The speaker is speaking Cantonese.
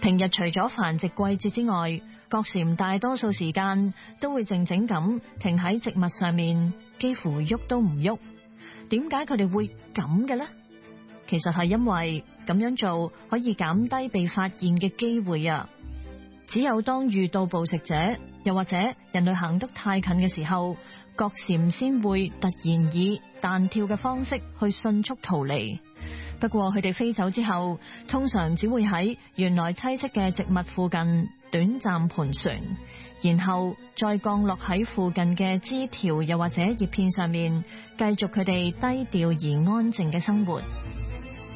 平日除咗繁殖季節之外，角蟬大多數時間都會靜靜咁停喺植物上面，幾乎喐都唔喐。點解佢哋會咁嘅呢？其實係因為咁樣做可以減低被發現嘅機會啊！只有當遇到捕食者，又或者人類行得太近嘅時候，角蟬先會突然以彈跳嘅方式去迅速逃離。不過佢哋飛走之後，通常只會喺原來棲息嘅植物附近短暫盤旋，然後再降落喺附近嘅枝條又或者葉片上面，繼續佢哋低調而安靜嘅生活。